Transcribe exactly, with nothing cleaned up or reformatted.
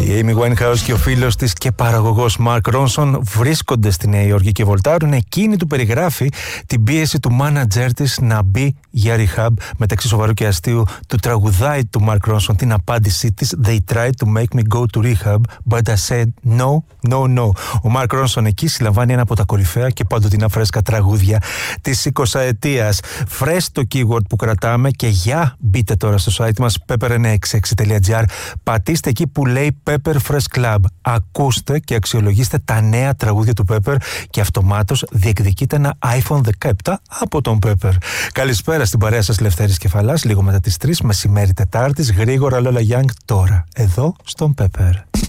Η Amy Winehouse και ο φίλος της και παραγωγός Mark Ronson βρίσκονται στη Νέα Υόρκη και βολτάρουν. Εκείνη του περιγράφει την πίεση του μάνατζέρ της να μπει για rehab. Μεταξύ σοβαρού και αστείου του τραγουδάει του Mark Ronson την απάντησή της. They tried to make me go to rehab, but I said no, no, no. Ο Mark Ronson εκεί συλλαμβάνει ένα από τα κορυφαία και παντοτινά φρέσκα τραγούδια της εικοσαετίας. Φρες το keyword που κρατάμε και για μπείτε τώρα στο site μας pepper εννιακόσια εξήντα έξι τελεία τζι άρ. Πατήστε εκεί που λέει Pepper Fresh Club. Ακούστε και αξιολογήστε τα νέα τραγούδια του Pepper και αυτομάτως διεκδικείτε ένα άιφον δεκαεπτά από τον Pepper. Καλησπέρα στην παρέα σας, Λευτέρης Κεφαλάς, λίγο μετά τις τρεις, μεσημέρι Τετάρτης, γρήγορα Lola Young τώρα, εδώ στον Pepper.